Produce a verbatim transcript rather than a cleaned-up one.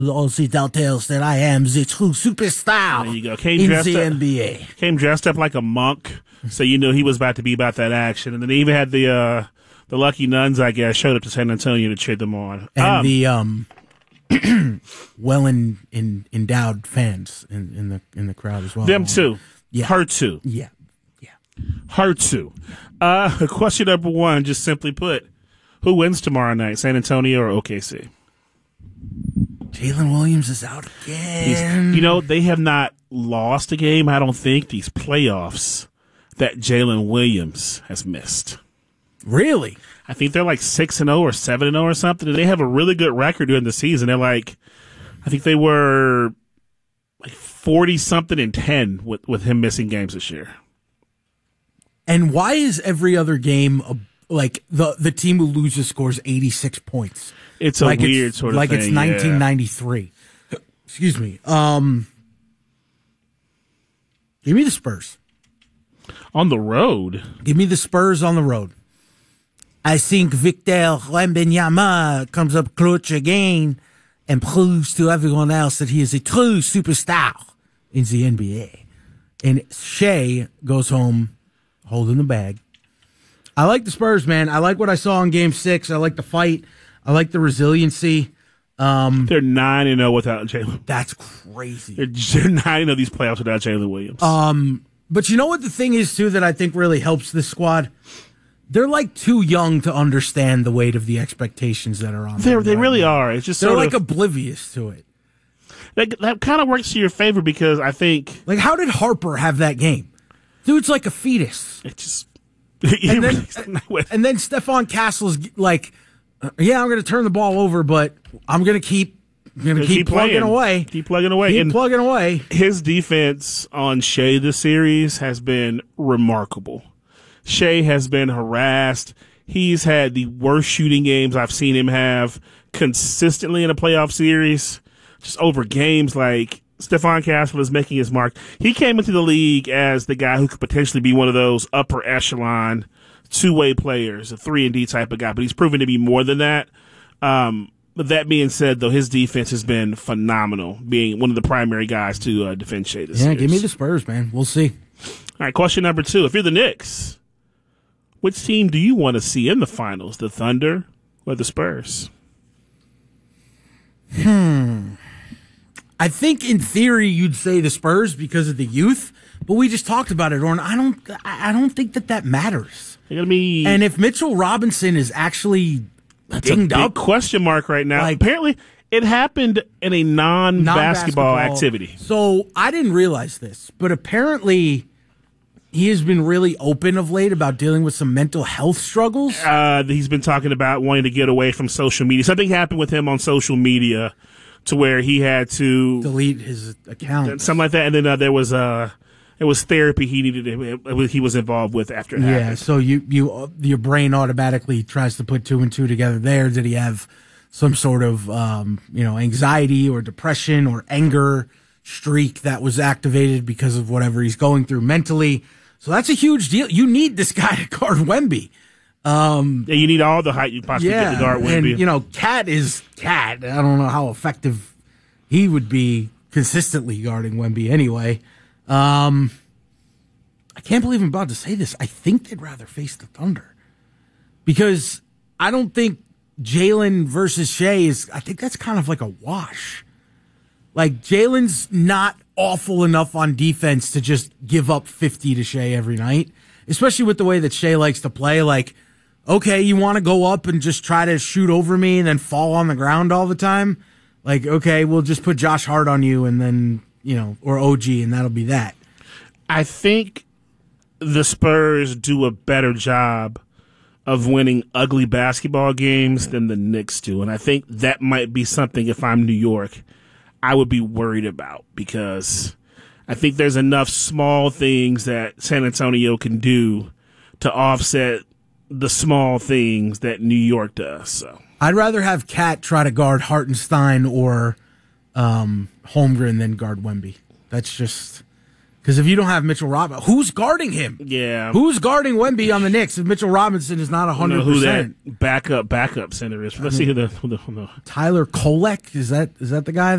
all sit tells that I am the true superstar There you go. Came in dressed the up, N B A. Came dressed up like a monk, so you knew he was about to be about that action. And then they even had the uh, the lucky nuns, I guess, showed up to San Antonio to cheer them on. And um, the um, well in, in, endowed fans in, in the in the crowd as well. them too. Yeah. Her too. Yeah. Yeah. Her too. Uh, question number one, just simply put, who wins tomorrow night, San Antonio or O K C? Jalen Williams is out again. He's, you know, they have not lost a game, I don't think, these playoffs that Jalen Williams has missed. Really? I think they're like six and zero or seven and zero or something. They have a really good record during the season. They're like, I think they were like forty something and ten with with him missing games this year. And why is every other game a, like the the team who loses scores eighty-six points? It's a like weird it's, sort of like thing. it's nineteen ninety-three. Yeah. Excuse me. Um, give me the Spurs on the road. Give me the Spurs on the road. I think Victor Wembanyama comes up clutch again and proves to everyone else that he is a true superstar in the N B A. And Shea goes home holding the bag. I like the Spurs, man. I like what I saw in Game Six. I like the fight. I like the resiliency. Um, they're nine and zero without Jalen. That's crazy. They're, they're nine and zero these playoffs without Jalen Williams. Um, but you know what the thing is too that I think really helps this squad. They're like too young to understand the weight of the expectations that are on them. They're, they right really now. are. It's just they're sort like of, oblivious to it. That, that kind of works to your favor because I think, like, how did Harper have that game? Dude's like a fetus. It just. And then, and then Stephon Castle's like, yeah, I'm going to turn the ball over, but I'm going to keep, I'm going to keep, keep plugging playing. away, keep plugging away, keep and plugging away. His defense on Shea this series has been remarkable. Shea has been harassed. He's had the worst shooting games I've seen him have consistently in a playoff series, just over games like. Stephon Castle is making his mark. He came into the league as the guy who could potentially be one of those upper echelon two-way players, a three and D type of guy, but he's proven to be more than that. Um, but that being said, though, his defense has been phenomenal, being one of the primary guys to uh, defend Shea this Yeah, series. give me the Spurs, man. We'll see. All right, question number two. If you're the Knicks, which team do you want to see in the finals, the Thunder or the Spurs? Hmm. I think in theory you'd say the Spurs because of the youth, but we just talked about it, Orrin. I don't, I don't think that that matters. Gonna be, and if Mitchell Robinson is actually that's dinged a big up, question mark right now. Like, apparently, it happened in a non-basketball, non-basketball activity. So I didn't realize this, but apparently he has been really open of late about dealing with some mental health struggles. Uh, he's been talking about wanting to get away from social media. Something happened with him on social media. To where he had to delete his account, something like that, and then uh, there was uh, it was therapy he needed. To, he was involved with after it yeah, happened. so you you uh, your brain automatically tries to put two and two together. There, did he have some sort of um, you know anxiety or depression or anger streak that was activated because of whatever he's going through mentally? So that's a huge deal. You need this guy to guard Wemby. Um, yeah, you need all the height you possibly yeah, get to guard Wemby. And, you know, Cat is Cat. I don't know how effective he would be consistently guarding Wemby anyway. Um, I can't believe I'm about to say this. I think they'd rather face the Thunder because I don't think Jalen versus Shea is, I think that's kind of like a wash. Like, Jalen's not awful enough on defense to just give up fifty to Shea every night, especially with the way that Shea likes to play. Like, okay, you want to go up and just try to shoot over me and then fall on the ground all the time? Like, okay, we'll just put Josh Hart on you and then, you know, or O G, and that'll be that. I think the Spurs do a better job of winning ugly basketball games than the Knicks do. And I think that might be something, if I'm New York, I would be worried about because I think there's enough small things that San Antonio can do to offset the small things that New York does. So I'd rather have Cat try to guard Hartenstein or um, Holmgren than guard Wemby. That's just Because if you don't have Mitchell Robinson, who's guarding him? Yeah. Who's guarding Wemby on the Knicks if Mitchell Robinson is not one hundred percent? I don't know who that backup, backup center is. Let's I mean, see who the, who the, who the... Tyler Kolek? Is that is that the guy